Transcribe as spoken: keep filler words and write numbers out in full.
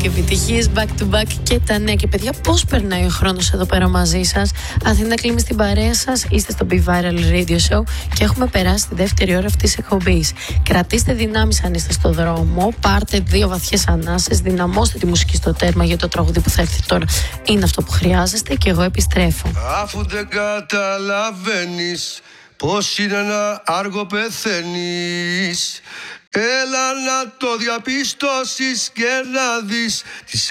back, επιτυχίες back to back και τα νέα. Και παιδιά, πώς περνάει ο χρόνος εδώ πέρα μαζί σας? Αθήνα Κλίμη στην παρέα σας, είστε στο Be Viral Radio Show και έχουμε περάσει τη δεύτερη ώρα αυτής της εκπομπής. Κρατήστε δυνάμεις αν είστε στο δρόμο, πάρτε δύο βαθιές ανάσες, δυναμώστε τη μουσική στο τέρμα, για το τραγούδι που θα έρθει τώρα είναι αυτό που χρειάζεστε και εγώ επιστρέφω. Αφού δεν καταλαβαίνεις πως είναι ένα άργο πεθαίνεις, έλα να το διαπιστώσεις και να δεις τις